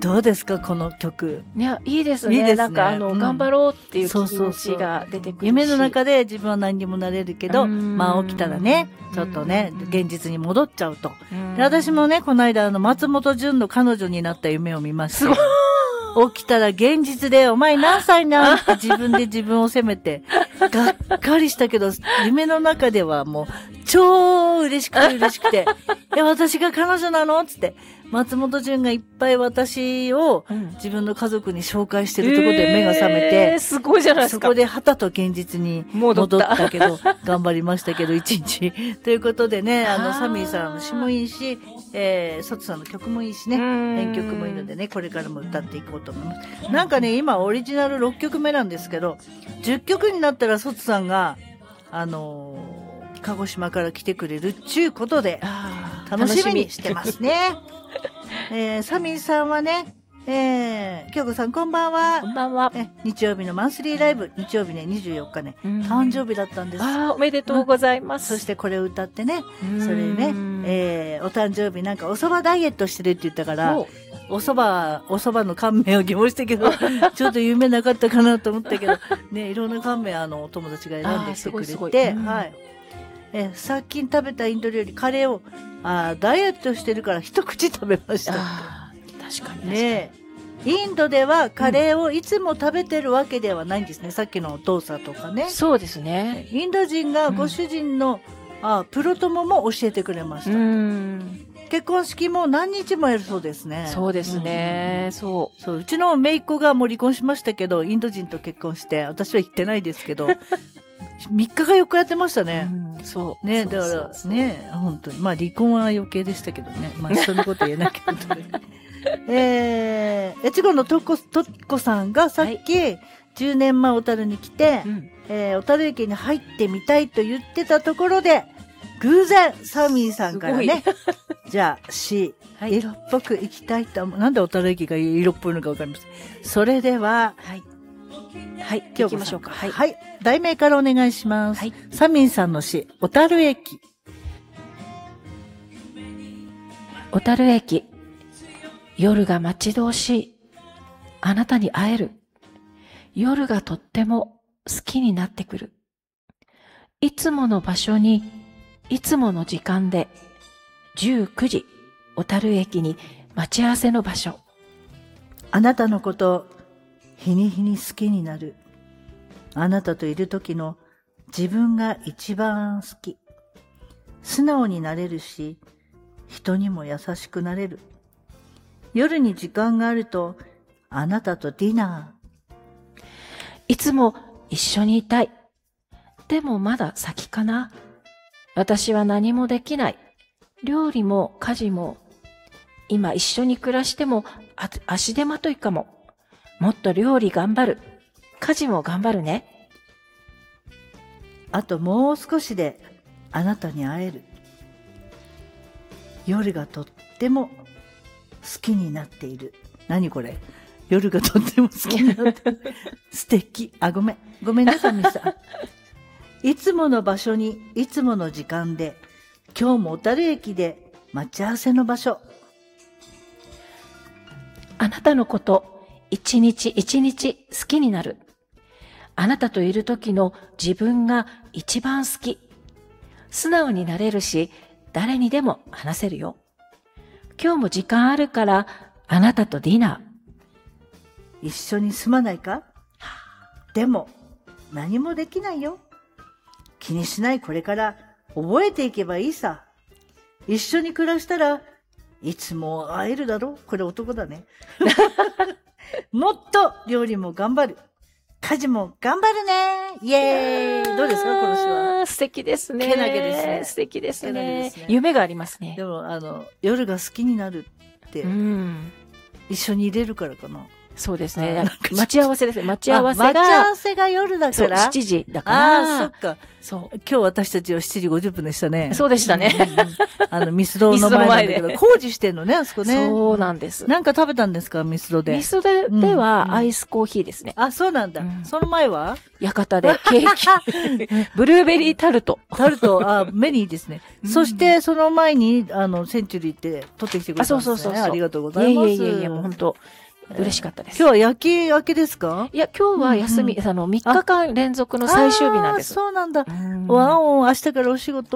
どうですかこの曲。 いや、いいですね。 いいですね。 なんか頑張ろうっていう気そうそう持ちが出てくるし。 夢の中で自分は何にもなれるけど、まあ起きたらね、ちょっとね、現実に戻っちゃうと。で私もね、この間松本潤の彼女になった夢を見ました。すごい。起きたら現実で、お前何歳なんって自分で自分を責めて、がっかりしたけど、夢の中ではもう、超嬉しくて、私が彼女なのつって、松本潤がいっぱい私を自分の家族に紹介してるところで目が覚めて、 すごいじゃないですか。 そこではたと現実に戻ったけど、頑張りましたけど、一日。ということでね、サミーさんの詩もいいし、ソツさんの曲もいいしね、編曲もいいのでね、これからも歌っていこうと思います。なんかね、今オリジナル6曲目なんですけど、10曲になったらソツさんが、鹿児島から来てくれるっちゅうことで、楽しみにしてますね。サミーさんはね、京子さんこんばんは。 こんばんは。 日曜日のマンスリーライブ、日曜日ね、24日ね、誕生日だったんです。 おめでとうございます。 そしてこれを歌ってね、それね、お誕生日なんかお蕎麦ダイエットしてるって言ったから、お蕎麦の乾麺を疑問したけど、ちょっと夢なかったかなと思ったけど、ね、いろんな乾麺お友達が選んできてくれて、はい。最近食べたインド料理、カレーを、ダイエットしてるから一口食べました。 確かにね。インドではカレーをいつも食べてるわけではないんですね。さっきのお父さんとかね。 そうですね。 インド人がご主人の、プロ友も教えてくれました。結婚式も何日もやるそうですね。 そうですね。そう。 うちの姪っ子がもう離婚しましたけど、インド人と結婚して、私は行ってないですけど、3日か4日やってましたね。 そう。 ね、だからね、本当に。まあ離婚は余計でしたけどね。まあそんなこと言えないけどね。越後のとっこさんがさっき、10年前小樽に来て、小樽駅に入ってみたいと言ってたところで、偶然、サミーさんからね、じゃあ、色っぽく行きたいと思う。なんで小樽駅が色っぽいのかわかります。それでは、 はい、行きましょうか。 はい。題名からお願いします。サミーさんの詩、小樽駅。 小樽駅。夜が待ち遠しい。あなたに会える。夜がとっても好きになってくる。いつもの場所に、いつもの時間で、19時、小樽駅に待ち合わせの場所。 あなたのこと、日に日に好きになる。あなたといる時の自分が一番好き。素直になれるし、人にも優しくなれる。夜に時間があると、あなたとディナー。 いつも一緒にいたい。でもまだ先かな。私は何もできない。料理も家事も。今一緒に暮らしても足手まといかも。もっと料理頑張る。家事も頑張るね。 あともう少しであなたに会える。夜がとっても好きになっている。何これ？夜がとっても好きになっている。素敵。ごめんね、サミさん。いつもの場所に、いつもの時間で、今日も小樽駅で待ち合わせの場所。 あなたのこと、一日一日好きになる。あなたといる時の自分が一番好き。素直になれるし、誰にでも話せるよ。今日も時間あるから、あなたとディナー。 一緒に住まないか？でも、何もできないよ。気にしないこれから覚えていけばいいさ。一緒に暮らしたらいつも会えるだろう。これ男だね。もっと料理も頑張る。家事も頑張るね。イエーイ。どうですかこの詩は。 素敵ですね。 けなげですね。 素敵ですね。夢がありますね。 でも夜が好きになるって、一緒に入れるからかな。 そうですね。待ち合わせですね。待ち合わせ待ち合が、 わせが夜だそう、 から。 7時だかああ、そらっ、か。 そ今日私たちは7時50分でしたね。 う。そうでしたね。 ミスドの前なんだけど、 ミスドの前で工事してんのね、あそこね。 そうなんです。 なんか食べたんですか、ミスドで。 ミスドでうんはアイスコーヒーですね。 あ、そうなんだ。 うんその前は館でケーキ、ブルーベリータルト。 タルト、目にいいですね。そして、その前に、センチュリーって取ってきてくれたんですね。 あそうそうそうそうありがとうございます。 いえ、もう本当嬉しかったです。 今日は夜勤明けですか？ いや、今日は休み、3日間連続の最終日なんです。 あーそうなんだ。 うんわお、明日からお仕事